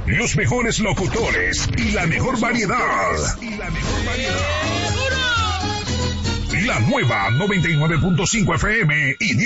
los mejores locutores y la mejor variedad. La nueva 99.5 FM y